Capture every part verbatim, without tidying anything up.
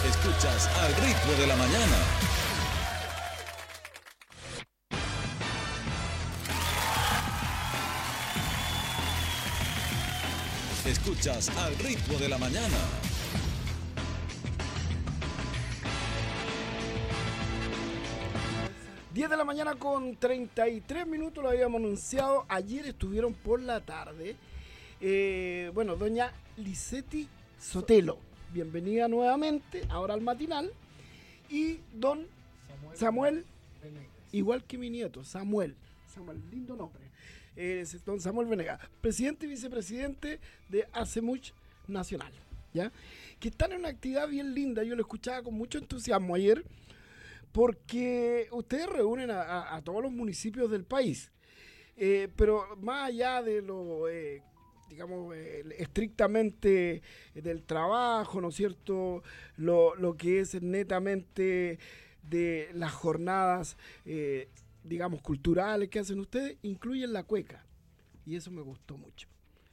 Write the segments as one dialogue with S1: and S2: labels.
S1: Escuchas Al Ritmo de la Mañana. Escuchas Al Ritmo de la Mañana.
S2: diez de la mañana con treinta y tres minutos, lo habíamos anunciado. Ayer estuvieron por la tarde. Eh, bueno, doña Licetti Sotelo, bienvenida nuevamente, ahora al matinal. Y don Samuel, Samuel igual que mi nieto, Samuel. Samuel, lindo nombre. Eh, don Samuel Venegas, presidente y vicepresidente de ACEMUCH Nacional, ¿ya? Que están en una actividad bien linda. Yo lo escuchaba con mucho entusiasmo ayer, porque ustedes reúnen a, a, a todos los municipios del país, eh, pero más allá de lo, eh, digamos, eh, estrictamente del trabajo, ¿no es cierto?, lo, lo que es netamente de las jornadas, eh, digamos, culturales que hacen ustedes, incluyen la cueca, y eso me gustó mucho.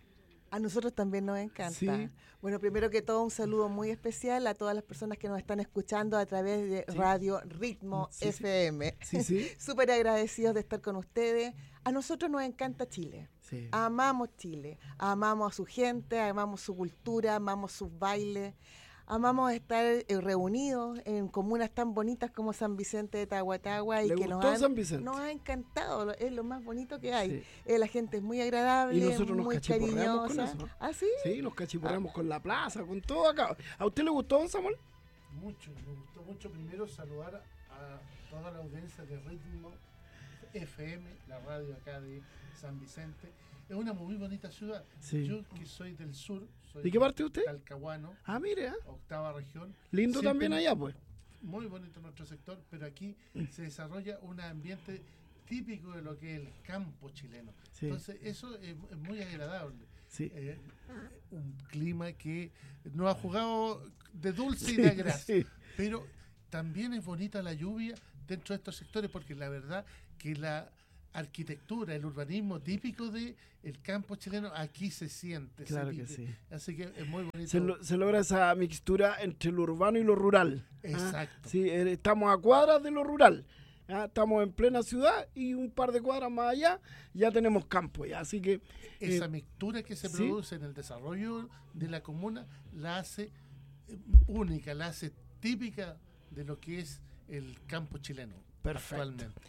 S3: A nosotros también nos encanta.
S2: Sí.
S3: Bueno, primero que todo, un saludo muy especial a todas las personas que nos están escuchando a través de
S2: sí.
S3: Radio Ritmo
S2: sí,
S3: F M.
S2: Sí, sí.
S3: Súper agradecidos de estar con ustedes. A nosotros nos encanta Chile.
S2: Sí.
S3: Amamos Chile. Amamos a su gente, amamos su cultura, amamos sus bailes. Amamos estar eh, reunidos en comunas tan bonitas como San Vicente de Tahuatahua. Y
S2: ¿Le
S3: que
S2: gustó
S3: nos, han,
S2: San Vicente?
S3: nos ha encantado, es lo más bonito que hay.
S2: Sí.
S3: Eh, la gente es muy agradable,
S2: Y nosotros nos
S3: muy
S2: cachiporreamos
S3: cariñosa.
S2: con eso.
S3: ¿Ah, sí?
S2: Sí, nos cachiporreamos ah. con la plaza, con todo acá. ¿A usted le gustó, don Samuel?
S4: Mucho, me gustó mucho primero saludar a toda la audiencia de Ritmo F M, la radio acá de San Vicente. Es una muy bonita ciudad. Sí. Yo que soy del sur, soy
S2: ¿de qué parte usted?
S4: Talcahuano.
S2: Ah, mire. ¿eh?
S4: Octava región.
S2: Lindo Siempre también allá, pues.
S4: Muy bonito nuestro sector, pero aquí se desarrolla un ambiente típico de lo que es el campo chileno. Sí. Entonces, eso es, es muy agradable.
S2: Sí.
S4: Eh, un clima que nos ha jugado de dulce y de gracia. Sí. Pero también es bonita la lluvia dentro de estos sectores, porque la verdad que la arquitectura, el urbanismo típico de el campo chileno aquí se siente.
S2: Claro
S4: se
S2: que sí.
S4: Así que es muy bonito.
S2: Se, lo, se logra esa mixtura entre lo urbano y lo rural.
S4: Exacto.
S2: ¿Ah? Sí, estamos a cuadras de lo rural. ¿Ah? Estamos en plena ciudad y un par de cuadras más allá ya tenemos campo. ¿ya? Así que
S4: esa
S2: eh,
S4: mixtura que se
S2: ¿sí?
S4: produce en el desarrollo de la comuna la hace única, la hace típica de lo que es el campo chileno.
S2: Perfecto.
S4: Actualmente.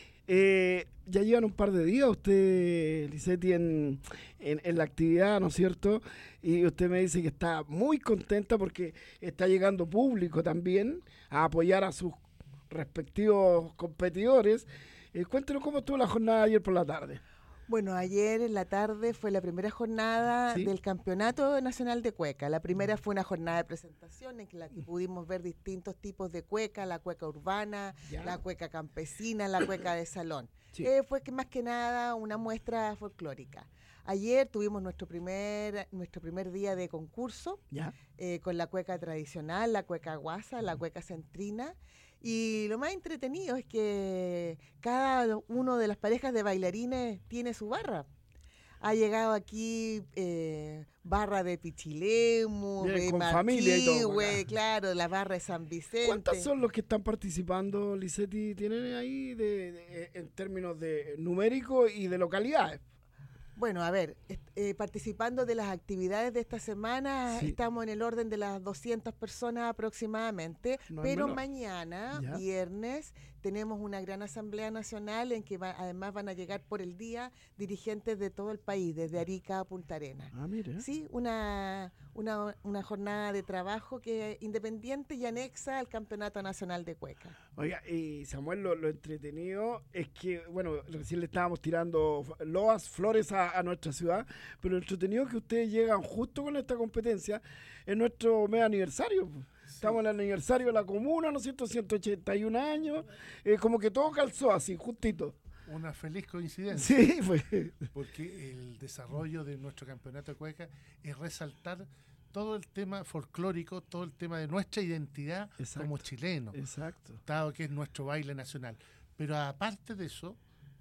S2: Eh, ya llevan un par de días usted, Licetti, en, en, en la actividad, ¿no es cierto? Y usted me dice que está muy contenta porque está llegando público también a apoyar a sus respectivos competidores. Eh, cuéntenos cómo estuvo la jornada ayer por la tarde.
S3: Bueno, ayer en la tarde fue la primera jornada ¿Sí? del Campeonato Nacional de Cueca. La primera fue una jornada de presentación en la que pudimos ver distintos tipos de cueca, la cueca urbana, ya. la cueca campesina, la cueca de salón. Sí. Eh, fue que más que nada una muestra folclórica. Ayer tuvimos nuestro primer nuestro primer día de concurso eh, con la cueca tradicional, la cueca guasa, la cueca centrina. Y lo más entretenido es que cada uno de las parejas de bailarines tiene su barra. Ha llegado aquí eh, barra de Pichilemu,
S2: Bien,
S3: de
S2: con familia y todo,
S3: claro, la barra de San Vicente.
S2: ¿Cuántos son los que están participando, Licetti? ¿Tienen ahí de, de, en términos de numérico y de localidades?
S3: Bueno, a ver, eh, participando de las actividades de esta semana, sí. estamos en el orden de las doscientas personas aproximadamente, no pero mañana, ¿Ya? viernes, tenemos una gran asamblea nacional en que va, además van a llegar por el día dirigentes de todo el país, desde Arica a Punta Arenas.
S2: Ah, mira.
S3: Sí, una, una, una jornada de trabajo que es independiente y anexa al Campeonato Nacional de Cueca.
S2: Oiga, y Samuel, lo, lo entretenido es que, bueno, recién le estábamos tirando loas, flores a, a nuestra ciudad, pero lo entretenido es que ustedes llegan justo con esta competencia en nuestro mes aniversario. Sí. Estamos en el aniversario de la comuna, ¿no es cierto? ciento ochenta y un años, eh, como que todo calzó así, justito.
S4: Una feliz coincidencia.
S2: Sí, fue.
S4: Porque el desarrollo de nuestro campeonato de cueca es resaltar todo el tema folclórico, todo el tema de nuestra identidad Exacto. como chilenos.
S2: Exacto.
S4: Dado que es nuestro baile nacional. Pero aparte de eso,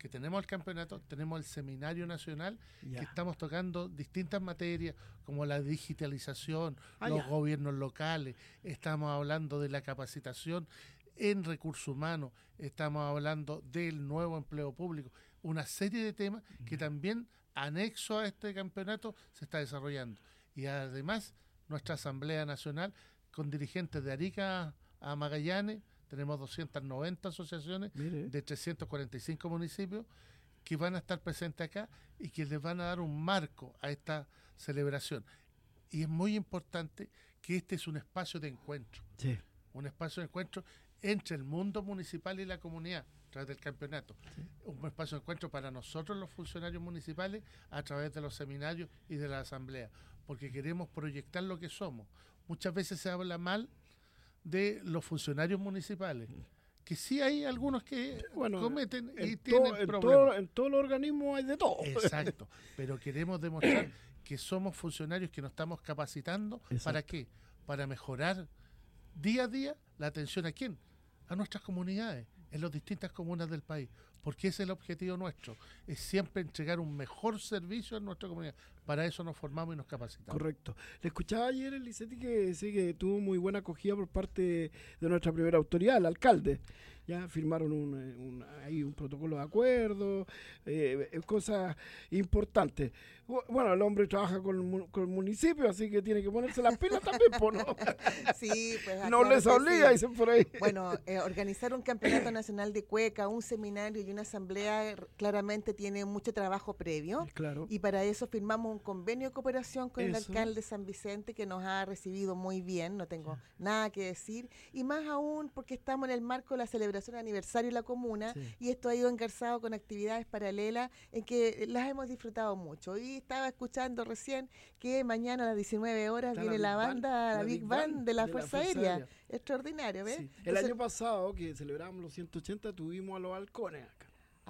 S4: que tenemos el campeonato, tenemos el seminario nacional,
S2: Ya.
S4: que estamos tocando distintas materias, como la digitalización,
S2: Ah,
S4: los
S2: ya.
S4: gobiernos locales, estamos hablando de la capacitación en recursos humanos, estamos hablando del nuevo empleo público, una serie de temas que también anexo a este campeonato se está desarrollando. Y además, nuestra Asamblea Nacional, con dirigentes de Arica a Magallanes, tenemos doscientas noventa asociaciones
S2: Mire.
S4: de trescientos cuarenta y cinco municipios que van a estar presentes acá y que les van a dar un marco a esta celebración. Y es muy importante que este es un espacio de encuentro,
S2: Sí.
S4: un espacio de encuentro entre el mundo municipal y la comunidad a través del campeonato.
S2: Sí.
S4: Un espacio de encuentro para nosotros los funcionarios municipales a través de los seminarios y de la asamblea, porque queremos proyectar lo que somos. Muchas veces se habla mal de los funcionarios municipales, que sí hay algunos que
S2: Bueno,
S4: cometen y
S2: En,
S4: tienen
S2: todo, en,
S4: problemas.
S2: todo, en todos los organismos hay de todo.
S4: Exacto, pero queremos demostrar que somos funcionarios que nos estamos capacitando.
S2: Exacto.
S4: ¿Para qué? Para mejorar día a día la atención a quién, a nuestras comunidades, en las distintas comunas del país, porque ese es el objetivo nuestro, es siempre entregar un mejor servicio a nuestra comunidad. Para eso nos formamos y nos capacitamos.
S2: Correcto. Le escuchaba ayer el Licetti que sí que tuvo muy buena acogida por parte de nuestra primera autoridad, el alcalde. Ya firmaron un, un, ahí un protocolo de acuerdo, eh, cosas importantes. Bueno, el hombre trabaja con el, mu- con el municipio, así que tiene que ponerse las pilas también, ¿por no?
S3: Sí, pues,
S2: No
S3: claro
S2: les
S3: que
S2: obliga,
S3: sí.
S2: dicen por ahí.
S3: Bueno, eh, organizar un campeonato nacional de cueca, un seminario y una asamblea r- claramente tiene mucho trabajo previo.
S2: Claro.
S3: Y para eso firmamos un convenio de cooperación con el
S2: Eso.
S3: alcalde de San Vicente, que nos ha recibido muy bien, no tengo nada que decir. Y más aún porque estamos en el marco de la celebración aniversario de la comuna,
S2: Sí.
S3: y esto ha ido engarzado con actividades paralelas en que las hemos disfrutado mucho. Y estaba escuchando recién que mañana a las diecinueve horas
S2: Está
S3: viene
S2: la
S3: la
S2: Big Band,
S3: banda, la
S2: la
S3: Big
S2: Big
S3: Band
S2: Band
S3: de la
S2: de la
S3: Fuerza
S2: Fuerza
S3: Aérea.
S2: Aérea.
S3: Extraordinario, ¿ves?
S2: Sí. El
S3: Entonces-
S2: año pasado, que celebramos los ciento ochenta, tuvimos a los halcones acá.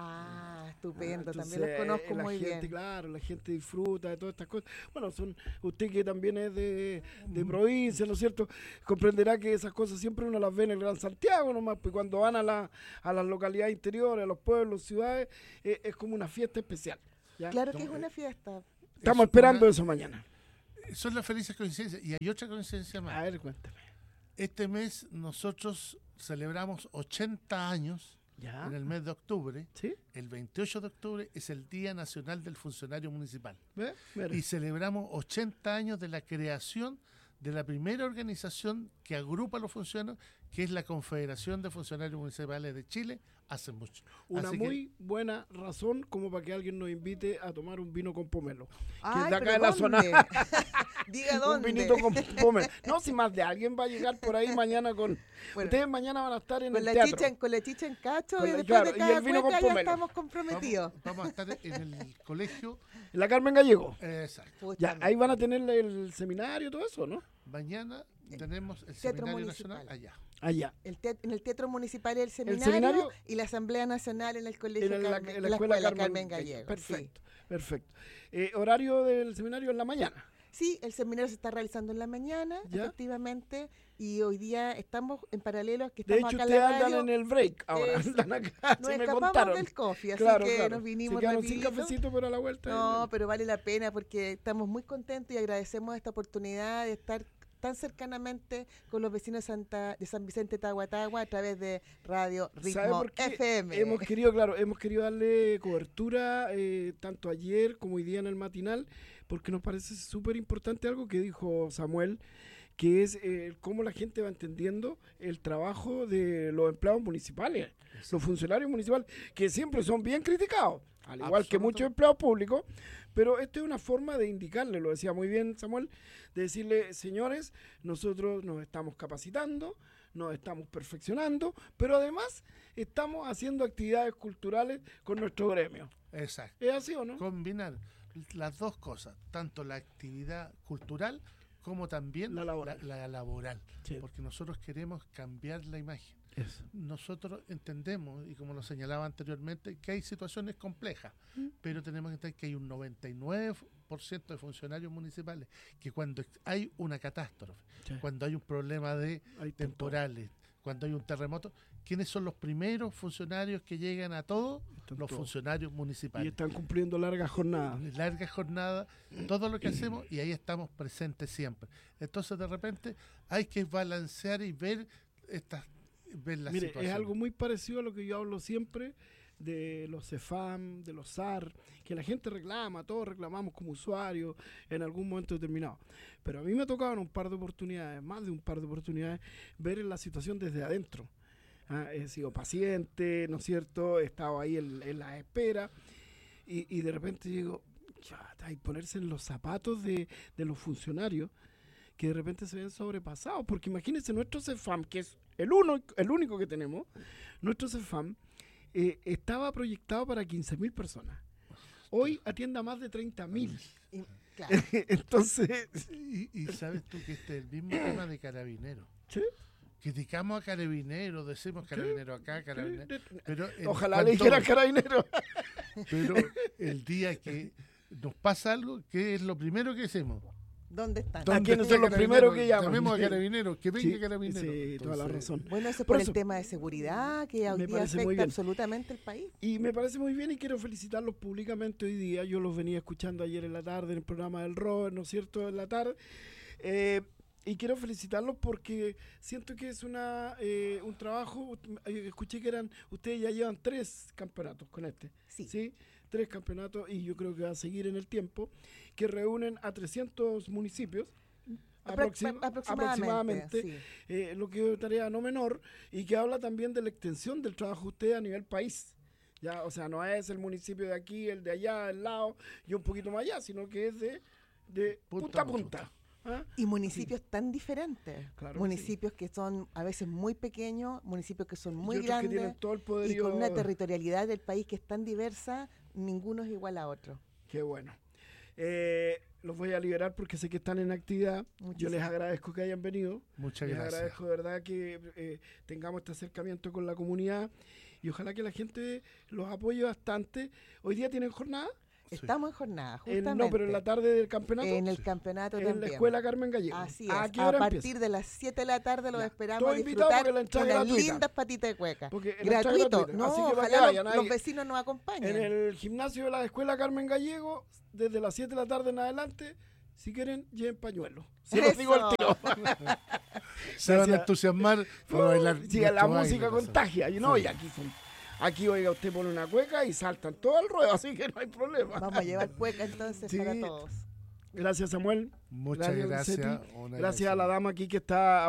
S3: Ah, estupendo,
S2: Ah,
S3: también los
S2: entonces,
S3: conozco
S2: la
S3: muy
S2: gente,
S3: bien.
S2: Claro, la gente disfruta de todas estas cosas. Bueno, son usted que también es de, de provincia, ¿no es cierto? Comprenderá que esas cosas siempre uno las ve en el Gran Santiago nomás, pues cuando van a, la, a las localidades interiores, a los pueblos, ciudades, eh, es como una fiesta especial. ¿ya?
S3: Claro que es una fiesta.
S2: Estamos
S4: Es
S2: esperando
S4: una-
S2: eso mañana.
S4: Son las felices coincidencias. Y hay otra coincidencia
S2: A
S4: más.
S2: ver, cuéntame.
S4: Este mes nosotros celebramos ochenta años
S2: ¿Ya?
S4: en el mes de octubre.
S2: ¿Sí?
S4: El veintiocho de octubre es el Día Nacional del Funcionario Municipal.
S2: ¿Ve? Mira.
S4: Y celebramos ochenta años de la creación de la primera organización que agrupa a los funcionarios, que es la Confederación de Funcionarios Municipales de Chile, hace mucho.
S2: Una
S4: Así que-
S2: muy buena razón como para que alguien nos invite a tomar un vino con pomelo.
S3: Ay,
S2: es de acá
S3: pero
S2: de la zona.
S3: ¿dónde? Diga
S2: Un
S3: dónde.
S2: vinito con pomelo. No, si más de alguien va a llegar por ahí mañana con...
S3: Bueno,
S2: Ustedes mañana van a estar en
S3: con
S2: el
S3: la
S2: teatro.
S3: chicha en, con la chicha en cacho
S2: Con
S3: y
S2: la-
S3: después
S2: claro,
S3: de
S2: y
S3: cada
S2: el vino con
S3: cueca ya
S2: pomelo.
S3: estamos comprometidos.
S4: Vamos, vamos a estar en el colegio.
S2: En la Carmen Gallego.
S4: eh, exacto.
S3: Pucha,
S2: Ya, ahí van a tener el seminario y todo eso, ¿no?
S4: Mañana tenemos el
S3: Teatro
S4: Seminario
S3: Municipal.
S4: Nacional allá.
S2: Allá.
S3: el te- en el Teatro Municipal el seminario,
S2: seminario?
S3: y la Asamblea Nacional en el Colegio
S2: En la,
S3: Carmen,
S2: en la escuela Carmen,
S3: Gallego.
S2: Perfecto, perfecto. Eh, horario del seminario en la mañana.
S3: Sí. Sí, el seminario se está realizando en la mañana,
S2: ¿Ya?
S3: efectivamente, y hoy día estamos en paralelo, que
S2: De
S3: estamos
S2: hecho,
S3: acá en
S2: ustedes
S3: la
S2: andan
S3: radio.
S2: en el break ahora.
S3: Eso.
S2: Andan acá,
S3: Nos
S2: se me
S3: escapamos
S2: contaron.
S3: del coffee, así
S2: Claro,
S3: que
S2: claro.
S3: nos vinimos
S2: Se quedaron sin
S3: rapidito.
S2: cafecito, pero a la vuelta.
S3: No, pero vale la pena porque estamos muy contentos y agradecemos esta oportunidad de estar tan cercanamente con los vecinos de, Santa, de San Vicente Tahuatagua a través de Radio
S2: ¿Sabe
S3: Ritmo
S2: por qué?
S3: F M.
S2: Hemos querido, claro, hemos querido darle cobertura eh, tanto ayer como hoy día en el matinal, porque nos parece súper importante algo que dijo Samuel, que es eh, cómo la gente va entendiendo el trabajo de los empleados municipales, los funcionarios municipales, que siempre son bien criticados, al igual que muchos empleados públicos, pero esta es una forma de indicarle, lo decía muy bien Samuel, de decirle, señores, nosotros nos estamos capacitando, nos estamos perfeccionando, pero además estamos haciendo actividades culturales con nuestro gremio.
S4: Exacto.
S2: ¿Es así o no?
S4: Combinar las dos cosas, tanto la actividad cultural como también
S2: La laboral.
S4: la- la laboral,
S2: Sí.
S4: porque nosotros queremos cambiar la imagen.
S2: Eso.
S4: Nosotros entendemos, y como lo señalaba anteriormente, que hay situaciones complejas,
S2: Mm.
S4: pero tenemos que entender que hay un noventa y nueve por ciento de funcionarios municipales que cuando hay una catástrofe,
S2: Sí.
S4: cuando hay un problema de
S2: Ahí está todo.
S4: temporales, cuando hay un terremoto, ¿quiénes son los primeros funcionarios que llegan a todo?
S2: Están
S4: Los
S2: todos.
S4: funcionarios municipales.
S2: Y están cumpliendo largas jornadas.
S4: Larga jornada, todo lo que hacemos, y ahí estamos presentes siempre. Entonces, de repente, hay que balancear y ver estas ver las
S2: Mire,
S4: situaciones.
S2: es algo muy parecido a lo que yo hablo siempre de los CEFAM, de los S A R, que la gente reclama, todos reclamamos como usuarios en algún momento determinado. Pero a mí me ha tocado en un par de oportunidades, más de un par de oportunidades, ver la situación desde adentro. Ah, he sido paciente, ¿no es cierto? He estado ahí en, en la espera y, y de repente digo, ya, y ponerse en los zapatos de, de los funcionarios que de repente se ven sobrepasados, porque imagínense nuestro CEFAM, que es el, uno, el único que tenemos, nuestro CEFAM eh, estaba proyectado para quince mil personas. Hoy atiende a más de treinta mil.
S3: Claro.
S2: Entonces...
S4: Y, y sabes tú que este es el mismo tema de Carabineros.
S2: ¿Sí?
S4: Criticamos a Carabineros, decimos Carabineros acá, Carabineros... Pero en
S2: Ojalá le
S4: cuanto-
S2: dijera Carabineros.
S4: Pero el día que nos pasa algo, ¿qué es lo primero que hacemos?
S3: ¿Dónde están?
S2: ¿A quiénes son los primeros que llaman?
S4: Llamemos a Carabineros, que venga
S2: Sí,
S4: Carabineros.
S2: sí, toda la
S4: Entonces,
S2: razón.
S3: Bueno, eso es
S2: Por
S3: por
S2: eso-
S3: el tema de seguridad que hoy
S2: Me
S3: día
S2: parece muy
S3: afecta
S2: bien.
S3: absolutamente el país.
S2: Y me parece muy bien y quiero felicitarlos públicamente hoy día. Yo los venía escuchando ayer en la tarde en el programa del Robert, ¿no es cierto?, en la tarde. Eh, y quiero felicitarlos porque siento que es una eh, un trabajo. eh, Escuché que eran, ustedes ya llevan tres campeonatos con este.
S3: Sí.
S2: Tres campeonatos y yo creo que va a seguir en el tiempo, que reúnen a trescientos municipios.
S3: Apro-
S2: aproxim-
S3: aproximadamente, sí.
S2: eh, lo que es una tarea no menor y que habla también de la extensión del trabajo de usted a nivel país. Ya, o sea, no es el municipio de aquí, el de allá, el lado y un poquito más allá, sino que es de, de punta,
S4: Punta
S2: a
S4: a
S2: punta. ¿Ah?
S3: Y municipios tan diferentes.
S2: Claro que
S3: Municipios que son a veces muy pequeños, municipios que son muy
S2: y otros
S3: grandes
S2: que tienen todo el
S3: y
S2: poderío.
S3: con una territorialidad del país que es tan diversa, ninguno es igual a otro.
S2: Qué bueno. Eh, los voy a liberar porque sé que están en actividad. Yo
S3: Muchísimas
S2: les agradezco que hayan venido.
S4: Muchas
S2: Les
S4: gracias.
S2: agradezco de verdad que eh, tengamos este acercamiento con la comunidad y ojalá que la gente los apoye bastante. Hoy día tienen jornada.
S3: Estamos en jornada,
S2: En-
S3: justamente.
S2: no, pero en la tarde del campeonato.
S3: En el campeonato
S2: en
S3: también.
S2: la escuela Carmen Gallego.
S3: Así es.
S2: ¿A qué
S3: A
S2: hora
S3: partir
S2: empieza?
S3: de las siete de la tarde los
S2: Ya.
S3: esperamos
S2: Todos
S3: a
S2: invitados
S3: disfrutar
S2: porque la entrada es
S3: unas
S2: gratuita.
S3: lindas patitas de cueca.
S2: Porque la entrada es
S3: Gratuito.
S2: gratuita,
S3: No,
S2: así que para que
S3: ojalá
S2: vayan
S3: los,
S2: ahí.
S3: los vecinos nos acompañen.
S2: En el gimnasio de la escuela Carmen Gallego, desde las siete de la tarde en adelante, si quieren, lleven pañuelo. Se los digo al tiro.
S4: Se van a
S2: Gracias.
S4: entusiasmar por bailar.
S2: Sí, la
S4: nuestro
S2: música
S4: baile,
S2: contagia. Y no,
S4: Sí.
S2: y aquí son. Aquí, oiga, usted pone una cueca y saltan todo el ruedo, así que no hay problema.
S3: Vamos a llevar cueca entonces
S2: Sí.
S3: para todos.
S2: Gracias, Samuel.
S4: Muchas
S2: Gracias,
S4: gracias.
S2: Licetti.
S4: una
S2: Gracias a la dama aquí que está